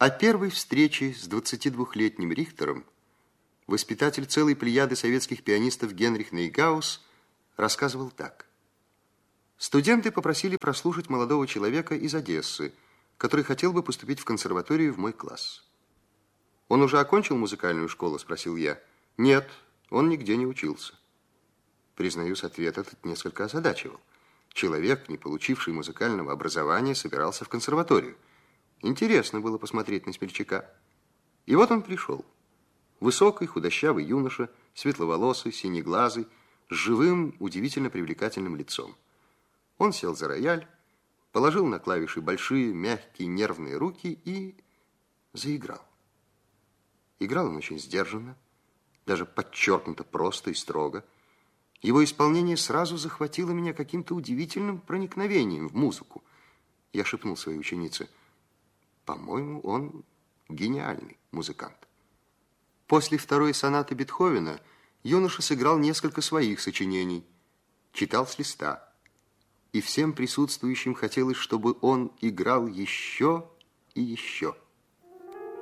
О первой встрече с 22-летним Рихтером воспитатель целой плеяды советских пианистов Генрих Нейгаус рассказывал так. Студенты попросили прослушать молодого человека из Одессы, который хотел бы поступить в консерваторию в мой класс. «Он уже окончил музыкальную школу?» – спросил я. «Нет, он нигде не учился». Признаюсь, ответ этот несколько озадачивал. Человек, не получивший музыкального образования, собирался в консерваторию. Интересно было посмотреть на смельчака. И вот он пришел. Высокий, худощавый юноша, светловолосый, синеглазый, с живым, удивительно привлекательным лицом. Он сел за рояль, положил на клавиши большие, мягкие, нервные руки и заиграл. Играл он очень сдержанно, даже подчеркнуто просто и строго. Его исполнение сразу захватило меня каким-то удивительным проникновением в музыку. Я шепнул своей ученице: «По-моему, он гениальный музыкант». После второй сонаты Бетховена юноша сыграл несколько своих сочинений, читал с листа. И всем присутствующим хотелось, чтобы он играл еще и еще.